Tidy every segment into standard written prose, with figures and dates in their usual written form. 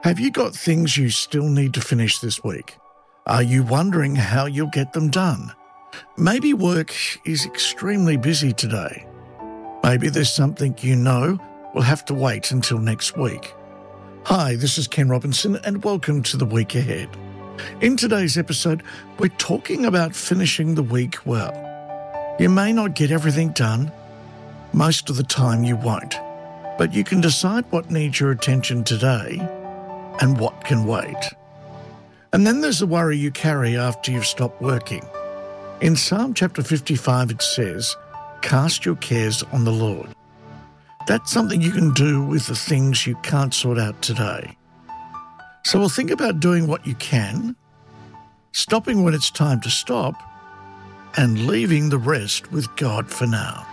Have you got things you still need to finish this week? Are you wondering how you'll get them done? Maybe work is extremely busy today. Maybe there's something you know will have to wait until next week. Hi, this is Ken Robinson and welcome to the week ahead. In today's episode, we're talking about finishing the week well. You may not get everything done. Most of the time you won't. But you can decide what needs your attention today and what can wait. And then there's the worry you carry after you've stopped working. In Psalm chapter 55 it says, "Cast your cares on the Lord." That's something you can do with the things you can't sort out today. So we'll think about doing what you can, stopping when it's time to stop, and leaving the rest with God for now.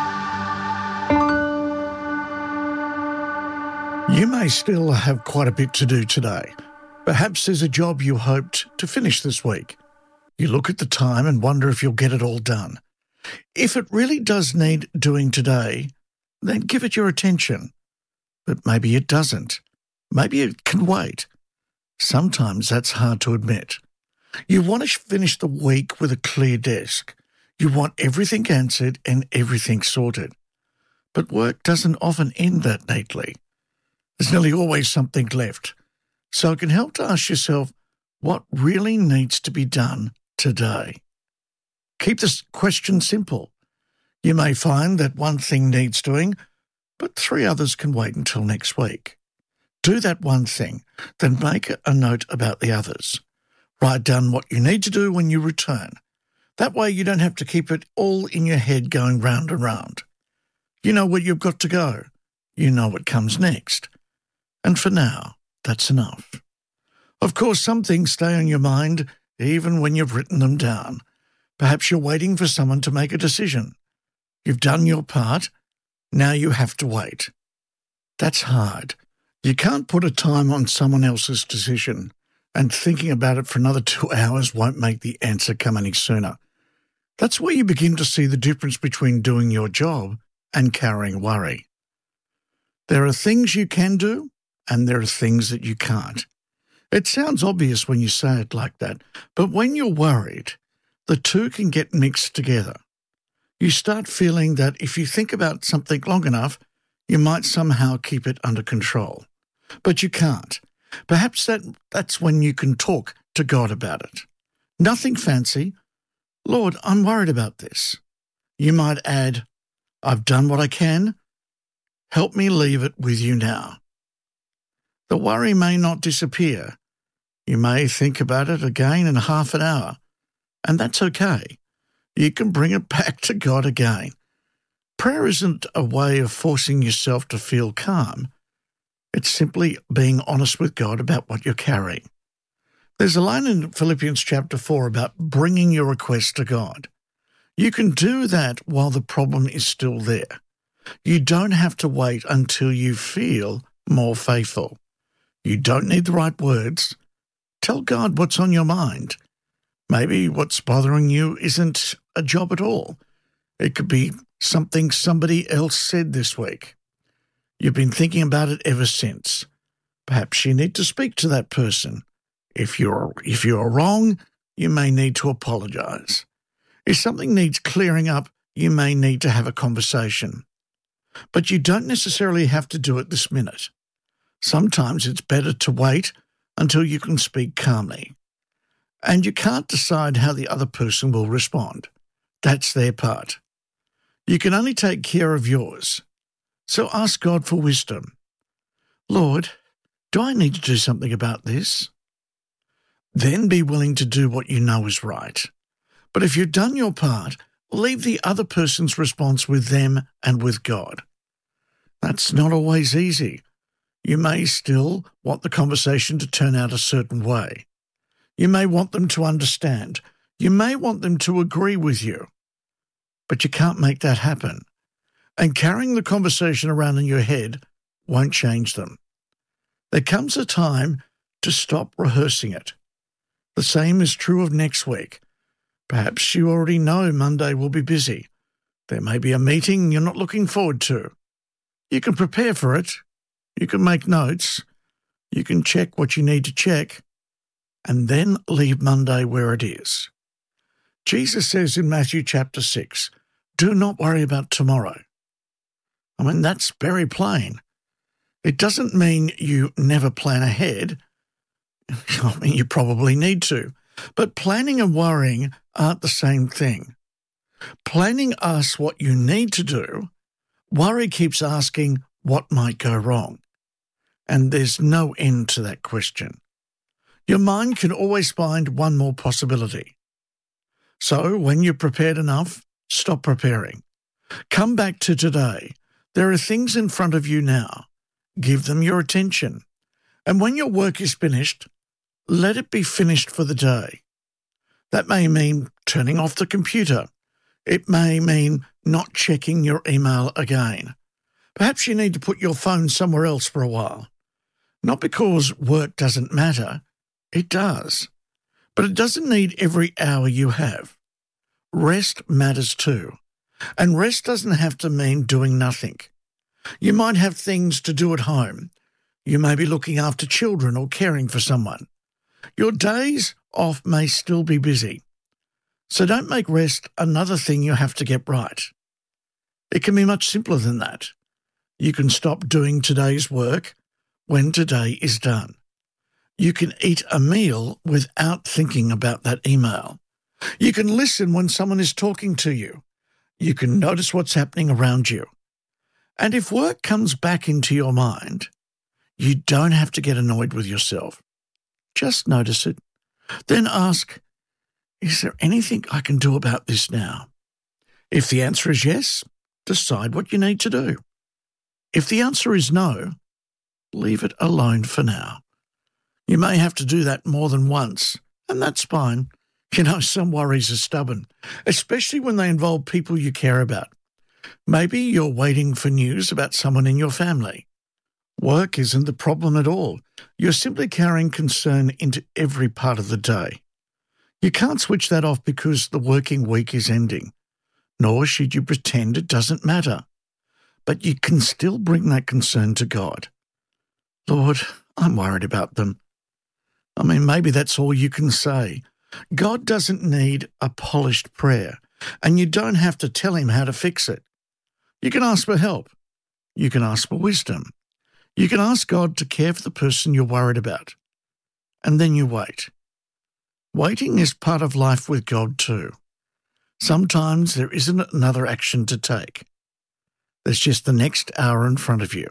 You may still have quite a bit to do today. Perhaps there's a job you hoped to finish this week. You look at the time and wonder if you'll get it all done. If it really does need doing today, then give it your attention. But maybe it doesn't. Maybe it can wait. Sometimes that's hard to admit. You want to finish the week with a clear desk. You want everything answered and everything sorted. But work doesn't often end that neatly. There's nearly always something left. So it can help to ask yourself what really needs to be done today. Keep this question simple. You may find that one thing needs doing, but 3 others can wait until next week. Do that one thing, then make a note about the others. Write down what you need to do when you return. That way you don't have to keep it all in your head going round and round. You know where you've got to go. You know what comes next. And for now, that's enough. Of course, some things stay on your mind even when you've written them down. Perhaps you're waiting for someone to make a decision. You've done your part. Now you have to wait. That's hard. You can't put a time on someone else's decision, and thinking about it for another 2 hours won't make the answer come any sooner. That's where you begin to see the difference between doing your job and carrying worry. There are things you can do, and there are things that you can't. It sounds obvious when you say it like that, but when you're worried, the two can get mixed together. You start feeling that if you think about something long enough, you might somehow keep it under control. But you can't. Perhaps that's when you can talk to God about it. Nothing fancy. "Lord, I'm worried about this." You might add, "I've done what I can. Help me leave it with you now." The worry may not disappear. You may think about it again in half an hour, and that's okay. You can bring it back to God again. Prayer isn't a way of forcing yourself to feel calm. It's simply being honest with God about what you're carrying. There's a line in Philippians chapter 4 about bringing your request to God. You can do that while the problem is still there. You don't have to wait until you feel more faithful. You don't need the right words. Tell God what's on your mind. Maybe what's bothering you isn't a job at all. It could be something somebody else said this week. You've been thinking about it ever since. Perhaps you need to speak to that person. If you're wrong, you may need to apologize. If something needs clearing up, you may need to have a conversation. But you don't necessarily have to do it this minute. Sometimes it's better to wait until you can speak calmly. And you can't decide how the other person will respond. That's their part. You can only take care of yours. So ask God for wisdom. "Lord, do I need to do something about this?" Then be willing to do what you know is right. But if you've done your part, leave the other person's response with them and with God. That's not always easy. You may still want the conversation to turn out a certain way. You may want them to understand. You may want them to agree with you. But you can't make that happen. And carrying the conversation around in your head won't change them. There comes a time to stop rehearsing it. The same is true of next week. Perhaps you already know Monday will be busy. There may be a meeting you're not looking forward to. You can prepare for it. You can make notes. You can check what you need to check and then leave Monday where it is. Jesus says in Matthew chapter 6, do not worry about tomorrow. I mean, that's very plain. It doesn't mean you never plan ahead. I mean, you probably need to. But planning and worrying aren't the same thing. Planning asks what you need to do. Worry keeps asking what might go wrong. And there's no end to that question. Your mind can always find one more possibility. So when you're prepared enough, stop preparing. Come back to today. There are things in front of you now. Give them your attention. And when your work is finished, let it be finished for the day. That may mean turning off the computer. It may mean not checking your email again. Perhaps you need to put your phone somewhere else for a while. Not because work doesn't matter. It does. But it doesn't need every hour you have. Rest matters too. And rest doesn't have to mean doing nothing. You might have things to do at home. You may be looking after children or caring for someone. Your days off may still be busy. So don't make rest another thing you have to get right. It can be much simpler than that. You can stop doing today's work when today is done. You can eat a meal without thinking about that email. You can listen when someone is talking to you. You can notice what's happening around you. And if work comes back into your mind, you don't have to get annoyed with yourself. Just notice it. Then ask, is there anything I can do about this now? If the answer is yes, decide what you need to do. If the answer is no, leave it alone for now. You may have to do that more than once, and that's fine. You know, some worries are stubborn, especially when they involve people you care about. Maybe you're waiting for news about someone in your family. Work isn't the problem at all. You're simply carrying concern into every part of the day. You can't switch that off because the working week is ending, nor should you pretend it doesn't matter. But you can still bring that concern to God. Lord, I'm worried about them. I mean, maybe that's all you can say. God doesn't need a polished prayer, and you don't have to tell him how to fix it. You can ask for help. You can ask for wisdom. You can ask God to care for the person you're worried about. And then you wait. Waiting is part of life with God too. Sometimes there isn't another action to take. There's just the next hour in front of you.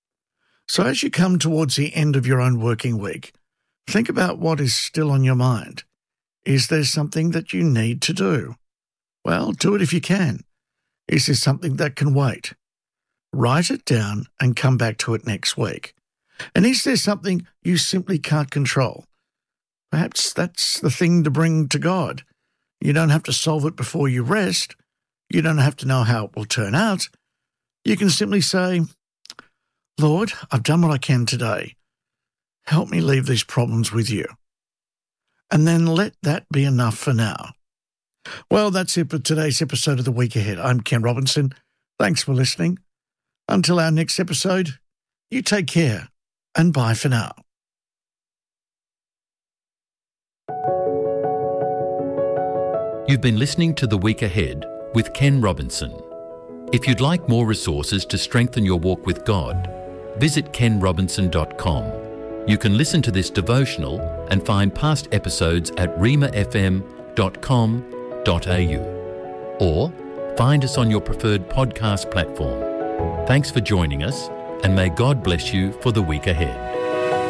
So as you come towards the end of your own working week, think about what is still on your mind. Is there something that you need to do? Well, do it if you can. Is there something that can wait? Write it down and come back to it next week. And is there something you simply can't control? Perhaps that's the thing to bring to God. You don't have to solve it before you rest. You don't have to know how it will turn out. You can simply say, Lord, I've done what I can today. Help me leave these problems with you. And then let that be enough for now. Well, that's it for today's episode of The Week Ahead. I'm Ken Robinson. Thanks for listening. Until our next episode, you take care and bye for now. You've been listening to The Week Ahead with Ken Robinson. If you'd like more resources to strengthen your walk with God, visit kenrobinson.com. You can listen to this devotional and find past episodes at remafm.com.au or find us on your preferred podcast platform. Thanks for joining us, and may God bless you for the week ahead.